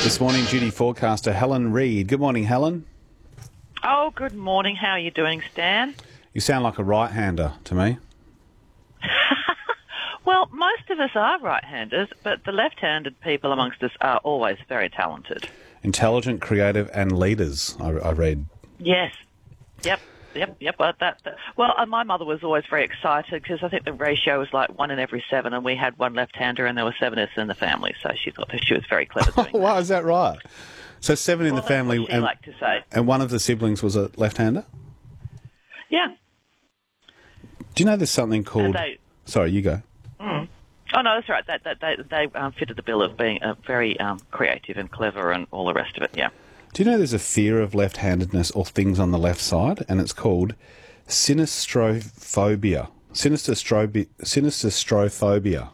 This morning, duty forecaster Helen Reid. Good morning, Helen. Oh, good morning. How are you doing, Stan? You sound like a right-hander to me. Well, most of us are right-handers, but the left-handed people amongst us are always very talented. Intelligent, creative and leaders, I read. Yes. Yep. Well, my mother was always very excited because I think the ratio was like 1 in every 7, and we had one left-hander and there were 7 of us in the family, so she thought that she was very clever doing Wow, is that right? So 7 in the family, that's what she liked to say. And one of the siblings was a left-hander? Yeah. Do you know there's something called... Sorry, you go. Mm. Oh, no, that's right. They fitted the bill of being very creative and clever and all the rest of it, yeah. Do you know there's a fear of left-handedness or things on the left side, and it's called sinistrophobia. Sinistrophobia.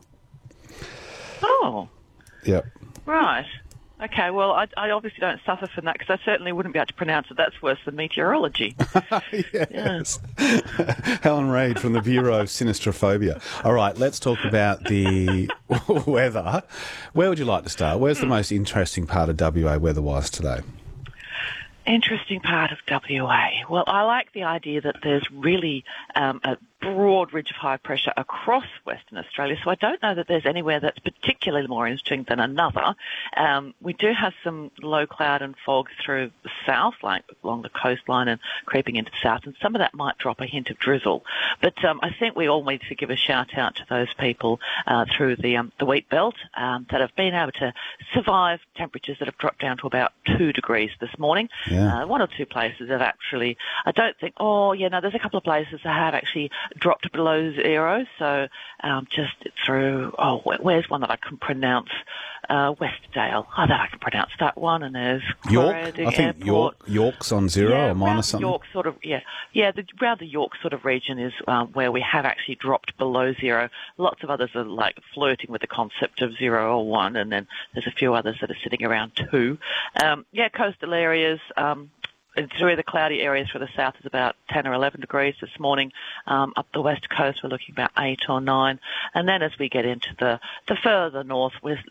Oh. Yep. Right. Okay, well, I obviously don't suffer from that because I certainly wouldn't be able to pronounce it. That's worse than meteorology. Yes. Yeah. Helen Reid from the Bureau of Sinistrophobia. All right, let's talk about the weather. Where would you like to start? Where's the most interesting part of WA weather-wise today? Interesting part of WA. Well, I like the idea that there's really a broad ridge of high pressure across Western Australia, so I don't know that there's anywhere that's particularly more interesting than another. We do have some low cloud and fog through the south, like along the coastline and creeping into the south, and some of that might drop a hint of drizzle. But I think we all need to give a shout-out to those people through the wheat belt that have been able to survive temperatures that have dropped down to about 2 degrees this morning. Yeah. 1 or 2 places have actually, I don't think, there's a couple of places that have actually dropped below 0, so just through, where's one that I can pronounce? Westdale. That I can pronounce that one, and there's York. Corradi I think Airport. York's on 0 or minus something. York sort of, around the York sort of region is where we have actually dropped below 0. Lots of others are like flirting with the concept of 0 or 1, and then there's a few others that are sitting around 2. Coastal areas. Through the cloudy areas for the south is about 10 or 11 degrees this morning. Up the west coast, we're looking about 8 or 9. And then as we get into the further north, we're